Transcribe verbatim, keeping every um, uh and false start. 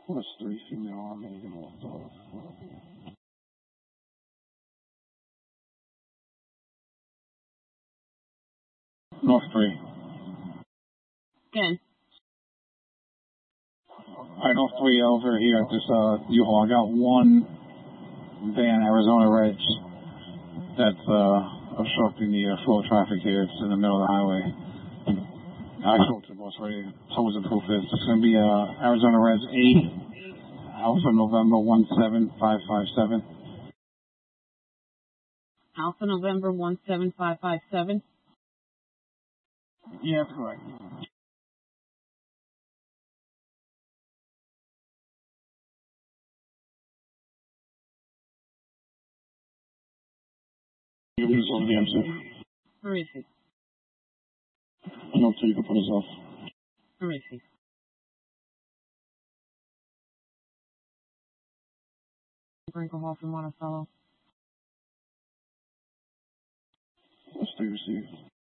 Plus three female army. North three. Again. Alright, North three over here at this uh, U-Haul. I got one van, Arizona Reds, that's uh, obstructing the uh, flow of traffic here. It's in the middle of the highway. I spoke to the boss already. Told us the proof is. It's going to be uh, Arizona Reds eight, Alpha November one seven five five seven. Alpha November one seven five five seven? Yeah, that's correct. You can resolve the answer. Where is he? No, so you can put us off. Where is he? Brinkelhoff and Monticello. Let's stay received.